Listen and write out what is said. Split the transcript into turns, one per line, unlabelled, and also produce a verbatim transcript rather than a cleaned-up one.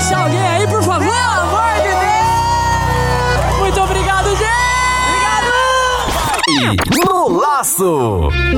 Acha alguém aí, por favor?
Pelo amor de Deus!
Muito obrigado, gente!
Obrigado!
No laço.